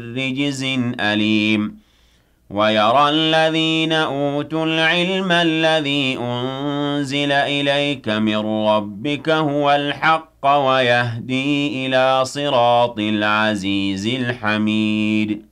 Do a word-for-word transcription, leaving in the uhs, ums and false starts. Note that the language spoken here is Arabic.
رِجْزٍ أَلِيمٍ وَيَرَى الَّذِينَ أُوتُوا الْعِلْمَ الَّذِي أُنزِلَ إِلَيْكَ مِن رَّبِّكَ هُوَ الْحَقَّ وَيَهْدِي إِلَىٰ صِرَاطِ الْعَزِيزِ الْحَمِيدِ